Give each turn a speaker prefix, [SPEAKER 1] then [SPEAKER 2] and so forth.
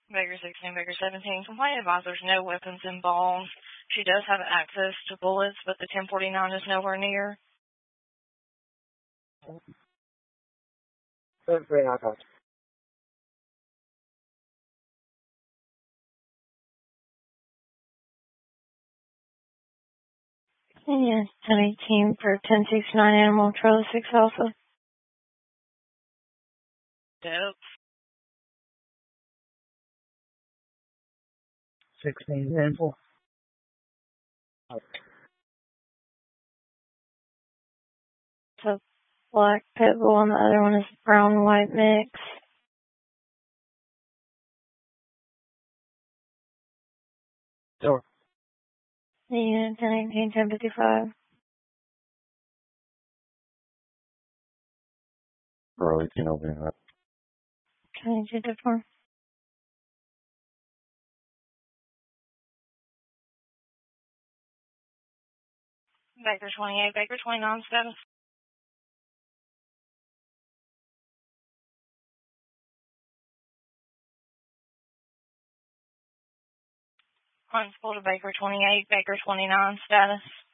[SPEAKER 1] Baker 16, Baker 17. Complaint advised there's no weapons involved. She does have access to bullets, but the 1049 is nowhere near.
[SPEAKER 2] Very high cost.
[SPEAKER 1] Yeah, 1018 for 1069 Animal Trailer 6 Alpha. Dope.
[SPEAKER 2] 16 Animal.
[SPEAKER 1] So black pit bull and the other one is brown and white mix.
[SPEAKER 2] Sure.
[SPEAKER 1] Yeah, 1018, 1055.
[SPEAKER 3] Early 10 opening up.
[SPEAKER 1] 1018, 1054. Baker 28, Baker 29 status. Huntsville to Baker 28, Baker 29 status.